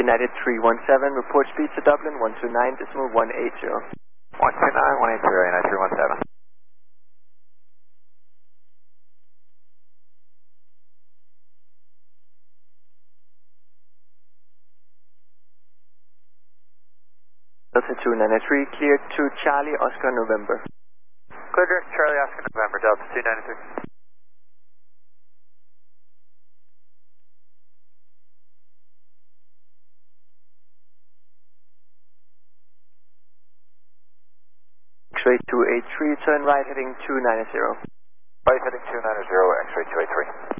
United 317, report speed to Dublin 129.180. 129.180, United 317. Delta 293, cleared to Charlie Oscar November. Clear to Charlie Oscar November, Delta 293. X-ray 283, turn right heading 290. Right heading 290, X-ray 283.